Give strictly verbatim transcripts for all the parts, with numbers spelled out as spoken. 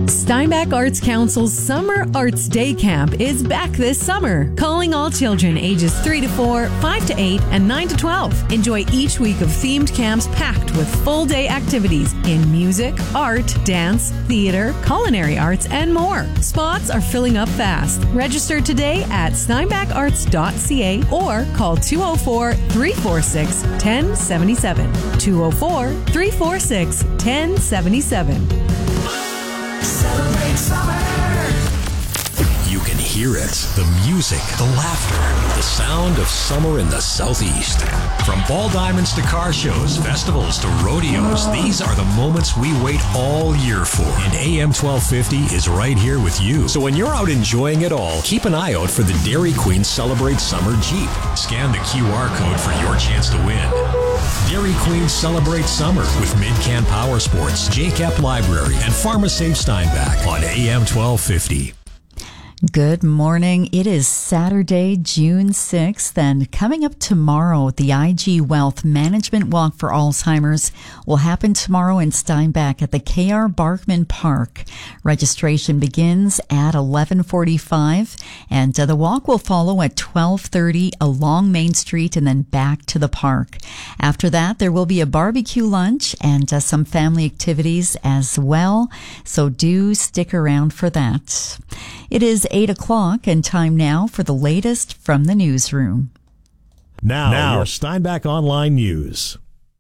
Steinbach Arts Council's Summer Arts Day Camp is back this summer, calling all children ages three to four, five to eight, and nine to twelve. Enjoy each week of themed camps packed with full-day activities in music, art, dance, theater, culinary arts, and more. Spots are filling up fast. Register today at steinbach arts dot c a or call two oh four, three four six, one oh seven seven. two oh four, three four six, one oh seven seven. Celebrate summer. You can hear it. The music, the laughter, the sound of summer in the Southeast. From ball diamonds to car shows, festivals to rodeos, these are the moments we wait all year for. And A M twelve fifty is right here with you. So when you're out enjoying it all, keep an eye out for the Dairy Queen Celebrate Summer Jeep. Scan the Q R code for your chance to win. Dairy Queen Celebrate Summer with Midcan Power Sports, J C A P Library, and PharmaSafe Steinbach on A M twelve fifty. Good morning. It is Saturday, June sixth, and coming up tomorrow, the I G Wealth Management Walk for Alzheimer's will happen tomorrow in Steinbach at the K R Barkman Park. Registration begins at eleven forty-five, and uh, the walk will follow at twelve thirty along Main Street and then back to the park. After that, there will be a barbecue lunch and uh, some family activities as well, so do stick around for that. It is eight o'clock and time now for the latest from the newsroom. Now, now your Steinbach Online News.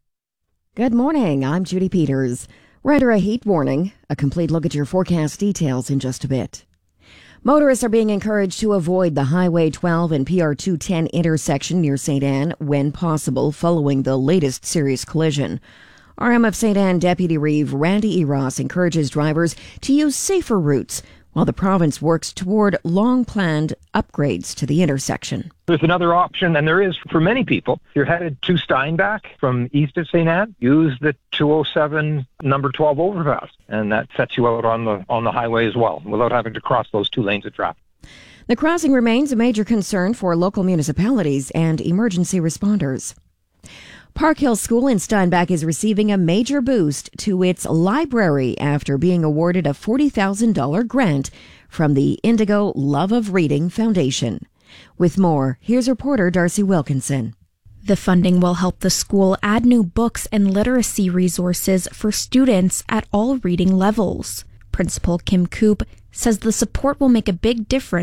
Good morning. I'm Judy Peters. We're under a heat warning. A complete look at your forecast details in just a bit. Motorists are being encouraged to avoid the Highway twelve and P R two ten intersection near Saint Anne when possible following the latest serious collision. R M of Saint Anne Deputy Reeve Randy Eros encourages drivers to use safer routes while the province works toward long-planned upgrades to the intersection. There's another option, and there is for many people. If you're headed to Steinbach from east of Saint Anne, use the two oh seven number twelve overpass, and that sets you out on the on the highway as well, without having to cross those two lanes of traffic. The crossing remains a major concern for local municipalities and emergency responders. Park Hill School in Steinbach is receiving a major boost to its library after being awarded a forty thousand dollars grant from the Indigo Love of Reading Foundation. With more, here's reporter Darcy Wilkinson. The funding will help the school add new books and literacy resources for students at all reading levels. Principal Kim Koop says the support will make a big difference